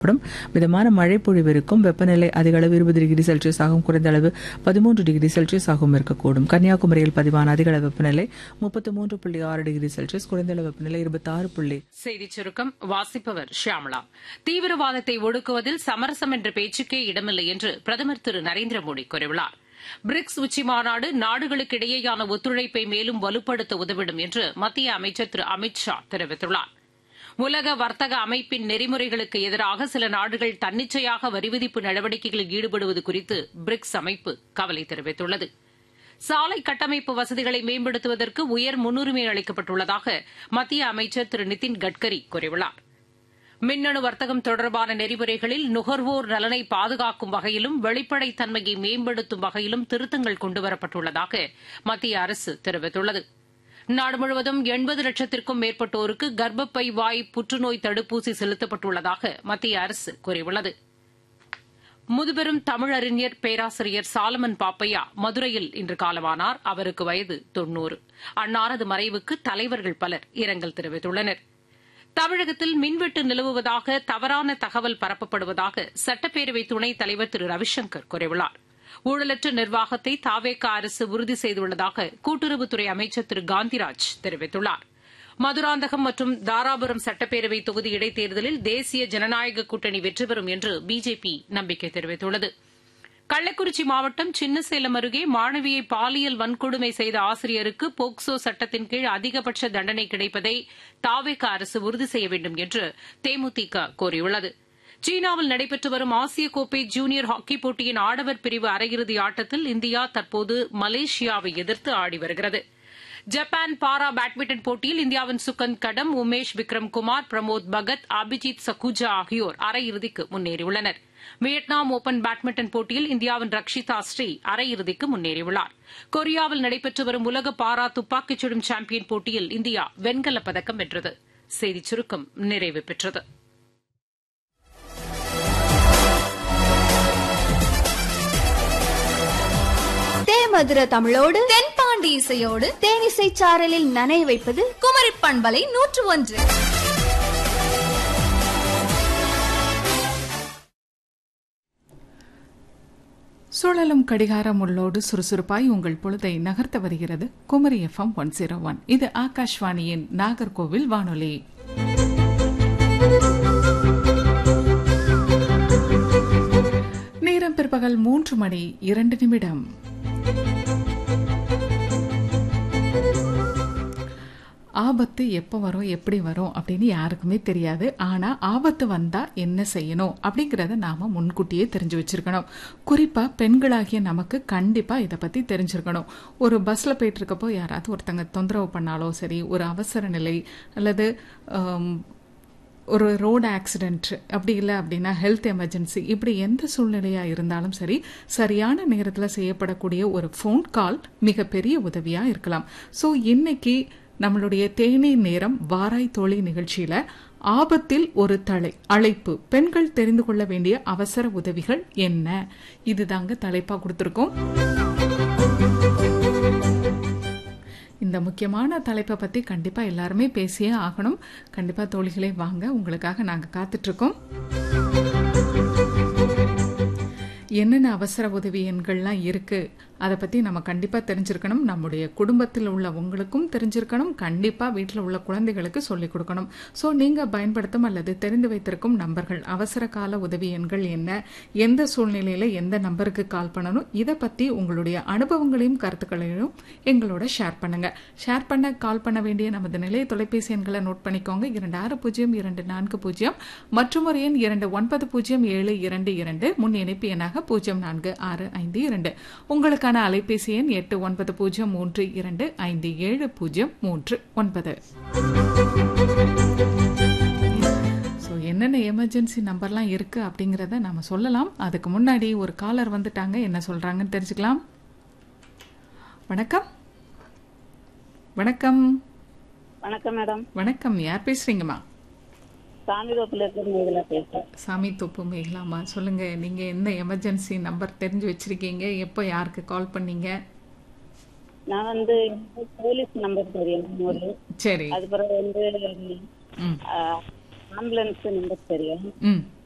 மிதமான மழை பொழிவு இருக்கும். வெப்பநிலை அதிக அளவு 20 டிகிரி செல்சியஸ் ஆகும். குறைந்த அளவு 13 டிகிரி செல்சியஸ் ஆகவும் இருக்கக்கூடும். கன்னியாகுமரியில் பதிவான அதிக அளவு வெப்பநிலை 33.6 டிகிரி செல்சியஸ், குறைந்த அளவு வெப்பநிலை 26. செய்திச் சுருக்கம் வாசிப்பவர் ஷியாமளா. தீவிரவாதத்தை ஒடுக்குவதில் சமரசம் என்ற பேச்சுக்கே இடமில்லை என்று பிரதமர் திரு நரேந்திர மோடி கூறியுள்ளார். பிரிக்ஸ் உச்சிமாநாடு நாடுகளுக்கு இடையேயான ஒத்துழைப்பை மேலும் வலுப்படுத்த உதவிடும் என்று மத்திய அமைச்சர் திரு அமித் ஷா தெரிவித்துள்ளார். உலக வர்த்தக அமைப்பின் நெறிமுறைகளுக்கு எதிராக சில நாடுகள் தன்னிச்சையாக வரிவிதிப்பு நடவடிக்கைகளில் ஈடுபடுவது குறித்து பிரிக்ஸ் அமைப்பு கவலை தெரிவித்துள்ளது. சாலை கட்டமைப்பு வசதிகளை மேம்படுத்துவதற்கு உயர் முன்னுரிமை அளிக்கப்பட்டுள்ளதாக மத்திய அமைச்சர் திரு நிதின் கட்கரி கூறியுள்ளார். மின்னணு வர்த்தகம் தொடர்பான நெறிமுறைகளில் நுகர்வோர் நலனை பாதுகாக்கும் வகையிலும் வெளிப்படைத்தன்மையை மேம்படுத்தும் வகையிலும் திருத்தங்கள் கொண்டுவரப்பட்டுள்ளதாக மத்திய அரசு தெரிவித்துள்ளது. நாடு முழுவதும் 80 லட்சத்திற்கும் மேற்பட்டோருக்கு கர்ப்பப்பை வாய் புற்றுநோய் தடுப்பூசி செலுத்தப்பட்டுள்ளதாக மத்திய அரசு கூறியுள்ளது. முதுபெரும் தமிழறிஞர் பேராசிரியர் சாலமன் பாப்பையா மதுரையில் இன்று காலமானார். அவருக்கு வயது 90. அன்னாரது மறைவுக்கு தலைவர்கள் பலர் இரங்கல் தெரிவித்துள்ளனர். தமிழகத்தில் மின்வெட்டு நிலவுவதாக தவறான தகவல் பரப்பப்படுவதாக சட்டப்பேரவை துணைத் தலைவர் திரு ரவிசங்கர் கூறியுள்ளார். ஊழலற்ற நிர்வாகத்தை தாவேகா அரசு உறுதி செய்துள்ளதாக கூட்டுறவுத்துறை அமைச்சர் திரு காந்திராஜ் தெரிவித்துள்ளார். மதுராந்தகம் மற்றும் தாராபுரம் சட்டப்பேரவை தொகுதி இடைத்தேர்தலில் தேசிய ஜனநாயக கூட்டணி வெற்றி பெறும் என்று பிஜேபி நம்பிக்கை தெரிவித்துள்ளது. கள்ளக்குறிச்சி மாவட்டம் சின்னசேலம் அருகே மாணவியை பாலியல் வன்கொடுமை செய்த ஆசிரியருக்கு போக்சோ சட்டத்தின் கீழ் அதிகபட்ச தண்டனை கிடைப்பதை தாவேகா அரசு உறுதி செய்ய வேண்டும் என்று தேமுதிக கோரியுள்ளது. சீனாவில் நடைபெற்று வரும் ஆசிய கோப்பை ஜூனியர் ஹாக்கி போட்டியின் ஆடவர் பிரிவு அரையிறுதி ஆட்டத்தில் இந்தியா தற்போது மலேசியாவை எதிர்த்து ஆடி வருகிறது. ஜப்பான் பாரா பேட்மிண்டன் போட்டியில் இந்தியாவின் சுகந்த் கடம், உமேஷ் விக்ரம்குமார், பிரமோத் பகத், அபிஜித் சக்குஜா ஆகியோர் அரையிறுதிக்கு முன்னேறியுள்ளனர். வியட்நாம் ஓபன் பேட்மிண்டன் போட்டியில் இந்தியாவின் ரக்ஷிதா ஸ்ரீ அரையிறுதிக்கு முன்னேறியுள்ளார். கொரியாவில் நடைபெற்று வரும் உலக பாரா துப்பாக்கிச் சுடும் சாம்பியன் போட்டியில் இந்தியா வெண்கலப் பதக்கம் வென்றது. செய்திச் சுருக்கம் நிறைவு பெற்றது. மதுர தமிழோடு தென்பாண்டி இசையோடு தேனிசை சாரலில் நனைய வைப்பது குமரி பண்பலை 101. சுழலும் கடிகாரம் உள்ளோடு சுறுசுறுப்பாய் உங்கள் பொழுதை நகர்த்த வருகிறது குமரி FM 101. இது ஆகாஷ்வாணியின் நாகர்கோவில் வானொலி. நேரம் பிற்பகல் 3:02. ஆபத்து எப்போ வரும், எப்படி வரும் அப்படின்னு யாருக்குமே தெரியாது. ஆனால் ஆபத்து வந்தால் என்ன செய்யணும் அப்படிங்கிறத நாம் முன்கூட்டியே தெரிஞ்சு வச்சுருக்கணும். குறிப்பாக பெண்களாகிய நமக்கு கண்டிப்பாக இதை பற்றி தெரிஞ்சிருக்கணும். ஒரு பஸ்ஸில் போயிட்டுருக்கப்போ யாராவது ஒருத்தங்க தொந்தரவு பண்ணாலோ சரி, ஒரு அவசர நிலை அல்லது ஒரு ரோடு ஆக்சிடென்ட், அப்படி இல்லை அப்படின்னா ஹெல்த் எமர்ஜென்சி, இப்படி எந்த சூழ்நிலையாக இருந்தாலும் சரி, சரியான நேரத்தில் செய்யப்படக்கூடிய ஒரு ஃபோன் கால் மிகப்பெரிய உதவியாக இருக்கலாம். ஸோ இன்னைக்கு நம்மளுடைய தேநீர் நேரம் வாராய் தோழி நிகழ்ச்சியில ஆபத்தில் ஒரு அழைப்பு, பெண்கள் தெரிந்து கொள்ள வேண்டிய அவசர உதவிகள் என்ன, இதுதாங்க தலைப்பா கொடுத்திருக்கோம். இந்த முக்கியமான தலைப்பை பத்தி கண்டிப்பா எல்லாருமே பேசியே ஆகணும். கண்டிப்பா தோழிகளே வாங்க, உங்களுக்காக நாங்க காத்துட்டு இருக்கோம். என்னென்ன அவசர உதவி எண்கள்லாம் இருக்குது அதை பற்றி நம்ம கண்டிப்பாக தெரிஞ்சிருக்கணும். நம்முடைய குடும்பத்தில் உள்ள உங்களுக்கும் தெரிஞ்சிருக்கணும். கண்டிப்பாக வீட்டில் உள்ள குழந்தைகளுக்கு சொல்லிக் கொடுக்கணும். ஸோ நீங்கள் பயன்படுத்தும் அல்லது தெரிந்து வைத்திருக்கும் நம்பர்கள், அவசர கால உதவி எண்கள் என்ன, எந்த சூழ்நிலையில் எந்த நம்பருக்கு கால் பண்ணணும், இதை பற்றி உங்களுடைய அனுபவங்களையும் கருத்துக்களையும் எங்களோட ஷேர் பண்ணுங்கள். ஷேர் பண்ண கால் பண்ண வேண்டிய நமது நிலைய தொலைபேசி எண்களை நோட் பண்ணிக்கோங்க. 260240 மற்றும் ஒரு எண் 290722, முன் இணைப்பு எண்ணாக 046552. உங்களுக்கான அலைபேசி எண் 8932257039. ஸோ என்னென்ன எமர்ஜென்சி நம்பர்லாம் இருக்கு அப்படிங்கிறத நாம சொல்லலாம். அதுக்கு முன்னாடி ஒரு காலர் வந்துட்டாங்க, என்ன சொல்றாங்கன்னு தெரிஞ்சுக்கலாம். வணக்கம். வணக்கம். வணக்கம் மேடம். வணக்கம், யார் பேசுறீங்கம்மா? சாமி தோப்பு மேகலாமா, சொல்லுங்க. நீங்க என்ன எமர்ஜென்சி நம்பர் தெரிஞ்சு வச்சிருக்கீங்க? எப்போ யாருக்கு கால் பண்ணீங்க? நான் வந்து போலீஸ் நம்பர் தெரியும். சரி. அதுக்கப்புறம் வந்து ஆம்புலன்ஸ் நம்பர் தெரியும்.